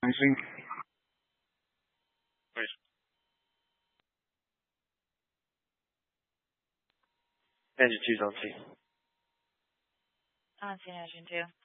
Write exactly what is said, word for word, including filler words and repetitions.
Sim. Pois. É de Tizão, sim. Ah, sim, a gente